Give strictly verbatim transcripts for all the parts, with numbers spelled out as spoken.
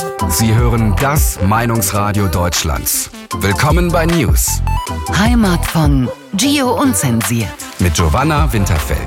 Sie hören das Meinungsradio Deutschlands. Willkommen bei News. Heimat von Gio Unzensiert. Mit Giovanna Winterfeld.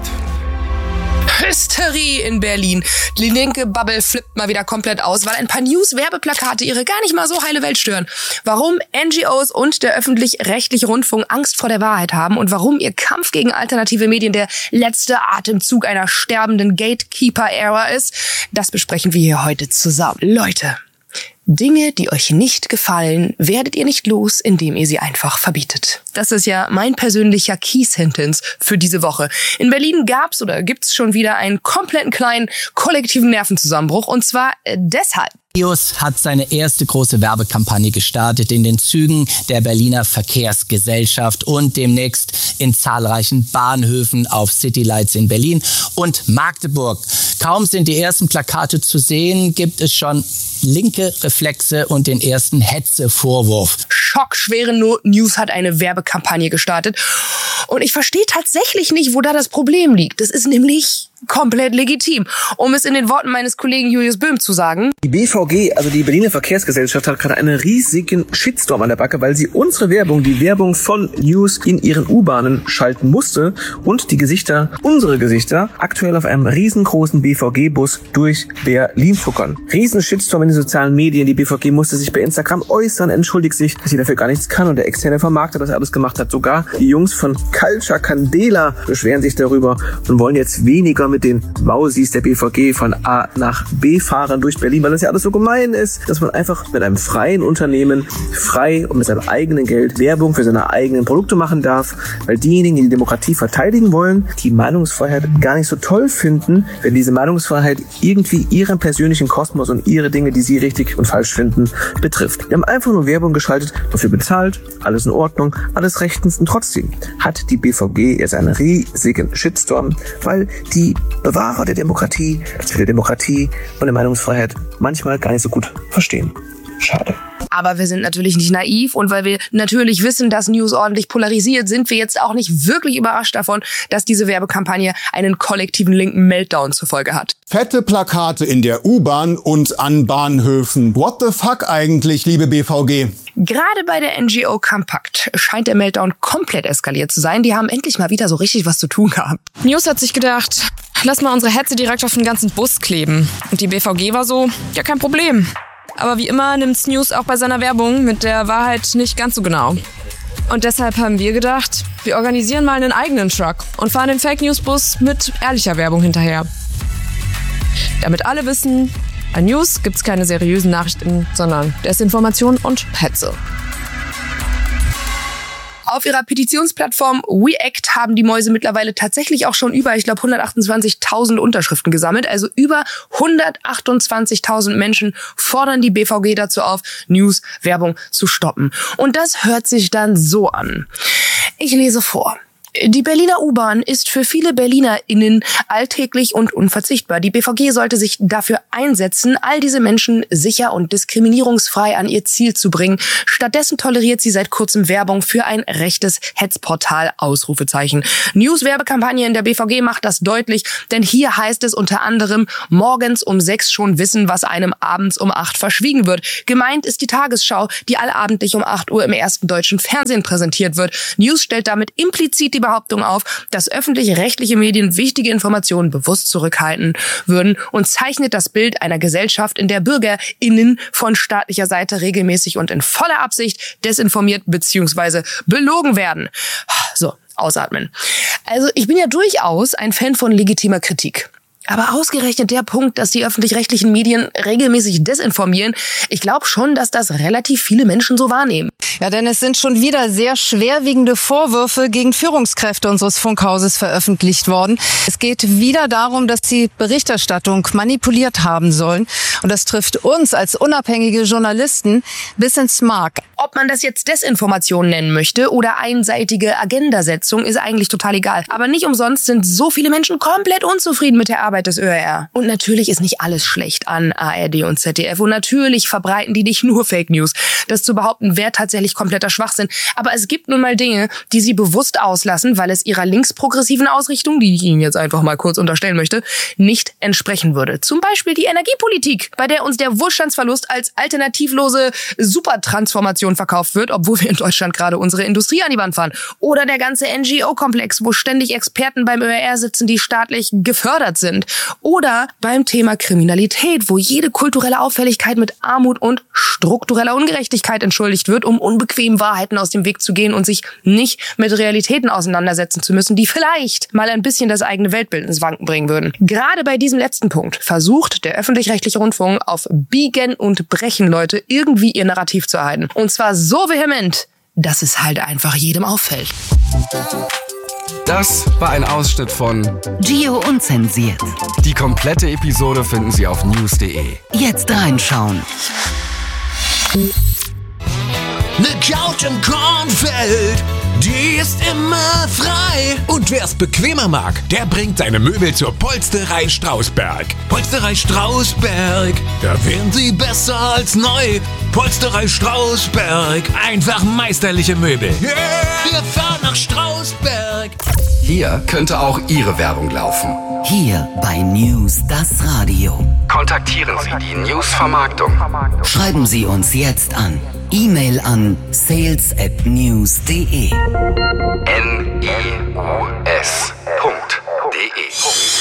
Hysterie in Berlin. Die linke Bubble flippt mal wieder komplett aus, weil ein paar News-Werbeplakate ihre gar nicht mal so heile Welt stören. Warum N G Os und der öffentlich-rechtliche Rundfunk Angst vor der Wahrheit haben und warum ihr Kampf gegen alternative Medien der letzte Atemzug einer sterbenden Gatekeeper-Ära ist, das besprechen wir hier heute zusammen. Leute, Dinge, die euch nicht gefallen, werdet ihr nicht los, indem ihr sie einfach verbietet. Das ist ja mein persönlicher Key-Sentence für diese Woche. In Berlin gab's oder gibt's schon wieder einen kompletten kleinen kollektiven Nervenzusammenbruch und zwar äh, deshalb. Ius hat seine erste große Werbekampagne gestartet in den Zügen der Berliner Verkehrsgesellschaft und demnächst in zahlreichen Bahnhöfen auf Citylights in Berlin und Magdeburg. Kaum sind die ersten Plakate zu sehen, gibt es schon linke Reflexe und den ersten Hetze-Vorwurf. Schockschwere News hat eine Werbekampagne gestartet und ich verstehe tatsächlich nicht, wo da das Problem liegt. Das ist nämlich komplett legitim. Um es in den Worten meines Kollegen Julius Böhm zu sagen: Die B V G, also die Berliner Verkehrsgesellschaft, hat gerade einen riesigen Shitstorm an der Backe, weil sie unsere Werbung, die Werbung von News in ihren U-Bahnen schalten musste und die Gesichter, unsere Gesichter, aktuell auf einem riesengroßen B V G-Bus durch Berlin tuckern. Riesen Shitstorm in den sozialen Medien. Die B V G musste sich bei Instagram äußern, entschuldigt sich, dass sie dafür gar nichts kann und der externe Vermarkter das alles gemacht hat. Sogar die Jungs von Culture Candela beschweren sich darüber und wollen jetzt weniger mit den Mausis der B V G von A nach B fahren durch Berlin, weil das ja alles so gemein ist, dass man einfach mit einem freien Unternehmen frei und mit seinem eigenen Geld Werbung für seine eigenen Produkte machen darf, weil diejenigen, die die Demokratie verteidigen wollen, die Meinungsfreiheit gar nicht so toll finden, wenn diese Meinungsfreiheit irgendwie ihren persönlichen Kosmos und ihre Dinge, die sie richtig und falsch finden, betrifft. Die haben einfach nur Werbung geschaltet, dafür bezahlt, alles in Ordnung, alles rechtens und trotzdem hat die B V G jetzt einen riesigen Shitstorm, weil die Bewahrer der Demokratie, der Demokratie und der Meinungsfreiheit manchmal gar nicht so gut verstehen. Schade. Aber wir sind natürlich nicht naiv und weil wir natürlich wissen, dass News ordentlich polarisiert, sind wir jetzt auch nicht wirklich überrascht davon, dass diese Werbekampagne einen kollektiven linken Meltdown zur Folge hat. Fette Plakate in der U-Bahn und an Bahnhöfen. What the fuck eigentlich, liebe B V G? Gerade bei der N G O Compact scheint der Meltdown komplett eskaliert zu sein. Die haben endlich mal wieder so richtig was zu tun gehabt. News hat sich gedacht, lass mal unsere Hetze direkt auf den ganzen Bus kleben. Und die B V G war so, ja, kein Problem. Aber wie immer nimmt's News auch bei seiner Werbung mit der Wahrheit nicht ganz so genau. Und deshalb haben wir gedacht, wir organisieren mal einen eigenen Truck und fahren den Fake-News-Bus mit ehrlicher Werbung hinterher. Damit alle wissen, bei News gibt's keine seriösen Nachrichten, sondern Desinformation und Hetze. Auf ihrer Petitionsplattform WeAct haben die Mäuse mittlerweile tatsächlich auch schon über, ich glaube, hundertachtundzwanzigtausend Unterschriften gesammelt. Also über hundertachtundzwanzigtausend Menschen fordern die B V G dazu auf, News-Werbung zu stoppen. Und das hört sich dann so an. Ich lese vor. Die Berliner U-Bahn ist für viele BerlinerInnen alltäglich und unverzichtbar. Die B V G sollte sich dafür einsetzen, all diese Menschen sicher und diskriminierungsfrei an ihr Ziel zu bringen. Stattdessen toleriert sie seit kurzem Werbung für ein rechtes Hetzportal, Ausrufezeichen. News-Werbekampagne in der B V G macht das deutlich, denn hier heißt es unter anderem, morgens um sechs schon wissen, was einem abends um acht verschwiegen wird. Gemeint ist die Tagesschau, die allabendlich um acht Uhr im ersten deutschen Fernsehen präsentiert wird. News stellt damit implizit die Behauptung auf, dass öffentlich-rechtliche Medien wichtige Informationen bewusst zurückhalten würden und zeichnet das Bild einer Gesellschaft, in der BürgerInnen von staatlicher Seite regelmäßig und in voller Absicht desinformiert bzw. belogen werden. So, ausatmen. Also ich bin ja durchaus ein Fan von legitimer Kritik. Aber ausgerechnet der Punkt, dass die öffentlich-rechtlichen Medien regelmäßig desinformieren, ich glaube schon, dass das relativ viele Menschen so wahrnehmen. Ja, denn es sind schon wieder sehr schwerwiegende Vorwürfe gegen Führungskräfte unseres Funkhauses veröffentlicht worden. Es geht wieder darum, dass sie Berichterstattung manipuliert haben sollen. Und das trifft uns als unabhängige Journalisten bis ins Mark. Ob man das jetzt Desinformation nennen möchte oder einseitige Agendasetzung, ist eigentlich total egal. Aber nicht umsonst sind so viele Menschen komplett unzufrieden mit der Arbeit Arbeit des Ö R R. Und natürlich ist nicht alles schlecht an A R D und Z D F. Und natürlich verbreiten die nicht nur Fake News. Das zu behaupten, wäre tatsächlich kompletter Schwachsinn. Aber es gibt nun mal Dinge, die sie bewusst auslassen, weil es ihrer linksprogressiven Ausrichtung, die ich Ihnen jetzt einfach mal kurz unterstellen möchte, nicht entsprechen würde. Zum Beispiel die Energiepolitik, bei der uns der Wohlstandsverlust als alternativlose Supertransformation verkauft wird, obwohl wir in Deutschland gerade unsere Industrie an die Wand fahren. Oder der ganze N G O-Komplex, wo ständig Experten beim Ö R R sitzen, die staatlich gefördert sind. Oder beim Thema Kriminalität, wo jede kulturelle Auffälligkeit mit Armut und struktureller Ungerechtigkeit entschuldigt wird, um unbequemen Wahrheiten aus dem Weg zu gehen und sich nicht mit Realitäten auseinandersetzen zu müssen, die vielleicht mal ein bisschen das eigene Weltbild ins Wanken bringen würden. Gerade bei diesem letzten Punkt versucht der öffentlich-rechtliche Rundfunk auf Biegen und Brechen Leute irgendwie ihr Narrativ zu erhalten. Und zwar so vehement, dass es halt einfach jedem auffällt. Das war ein Ausschnitt von Gio Unzensiert. Die komplette Episode finden Sie auf news punkt de. Jetzt reinschauen. Ne Couch im Kornfeld, die ist immer frei. Und wer's bequemer mag, der bringt seine Möbel zur Polsterei Strausberg. Polsterei Strausberg, da wären sie besser als neu. Polsterei Strausberg, einfach meisterliche Möbel. Yeah, wir fahren nach Strausberg. Hier könnte auch Ihre Werbung laufen. Hier bei News das Radio. Kontaktieren Sie die News-Vermarktung. Schreiben Sie uns jetzt an. E-Mail an sales at news punkt de. N E U S Punkt D E.